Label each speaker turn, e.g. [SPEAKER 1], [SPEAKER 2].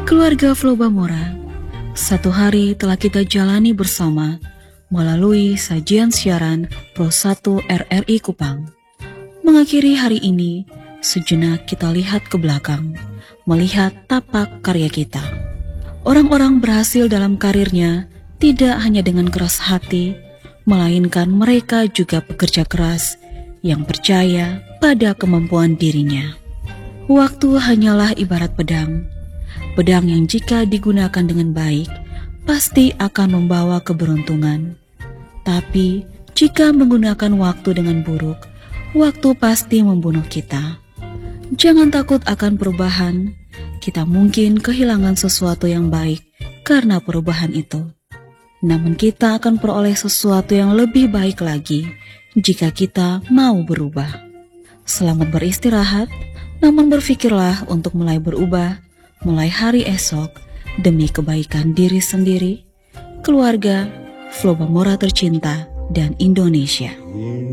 [SPEAKER 1] Keluarga Flobamora, satu hari telah kita jalani bersama melalui sajian siaran Pro 1 RRI Kupang. Mengakhiri hari ini, sejenak kita lihat ke belakang, melihat tapak karya kita. Orang-orang berhasil dalam karirnya tidak hanya dengan keras hati, melainkan mereka juga pekerja keras yang percaya pada kemampuan dirinya. Waktu hanyalah ibarat pedang. Pedang yang jika digunakan dengan baik, pasti akan membawa keberuntungan. Tapi, jika menggunakan waktu dengan buruk, waktu pasti membunuh kita. Jangan takut akan perubahan. Kita mungkin kehilangan sesuatu yang baik karena perubahan itu. Namun kita akan peroleh sesuatu yang lebih baik lagi jika kita mau berubah. Selamat beristirahat, namun berpikirlah untuk mulai berubah mulai hari esok demi kebaikan diri sendiri, keluarga, Flobamora tercinta, dan Indonesia.